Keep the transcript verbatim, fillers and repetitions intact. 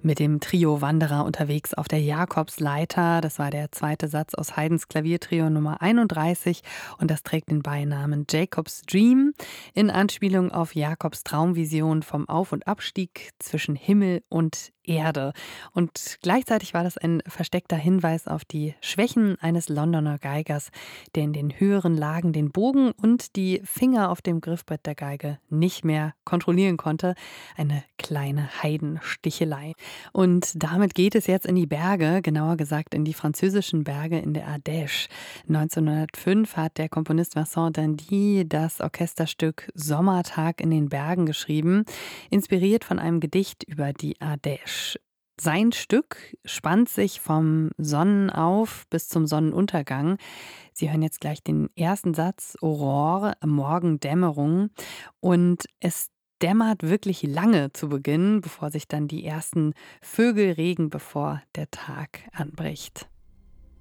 Mit dem Trio Wanderer unterwegs auf der Jakobsleiter. Das war der zweite Satz aus Haydns Klaviertrio Nummer einunddreißig und das trägt den Beinamen Jacob's Dream in Anspielung auf Jakobs Traumvision vom Auf- und Abstieg zwischen Himmel und Erde. Und gleichzeitig war das ein versteckter Hinweis auf die Schwächen eines Londoner Geigers, der in den höheren Lagen den Bogen und die Finger auf dem Griffbrett der Geige nicht mehr kontrollieren konnte. Eine kleine Haydn-Stichelei. Und damit geht es jetzt in die Berge, genauer gesagt in die französischen Berge in der Ardèche. neunzehnhundertfünf hat der Komponist Vincent d'Indy das Orchesterstück Sommertag in den Bergen geschrieben, inspiriert von einem Gedicht über die Ardèche. Sein Stück spannt sich vom Sonnenauf bis zum Sonnenuntergang. Sie hören jetzt gleich den ersten Satz, Aurore, Morgendämmerung. Und es dämmert wirklich lange zu Beginn, bevor sich dann die ersten Vögel regen, bevor der Tag anbricht.